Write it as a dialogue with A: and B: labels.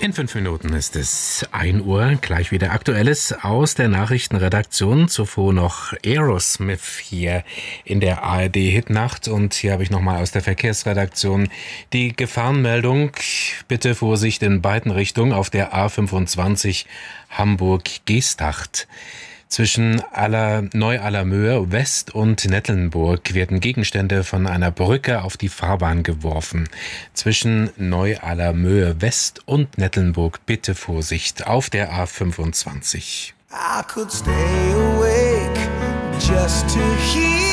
A: In 5 Minuten ist es 1 Uhr, gleich wieder Aktuelles aus der Nachrichtenredaktion. Zuvor noch Aerosmith hier in der ARD-Hitnacht. Und hier habe ich nochmal aus der Verkehrsredaktion die Gefahrenmeldung. Bitte Vorsicht in beiden Richtungen auf der A25 Hamburg-Geesthacht. Zwischen Neu-Allermöhe West und Nettelnburg werden Gegenstände von einer Brücke auf die Fahrbahn geworfen. Zwischen Neu-Allermöhe West und Nettelnburg bitte Vorsicht auf der A25.
B: I could stay awake just to hear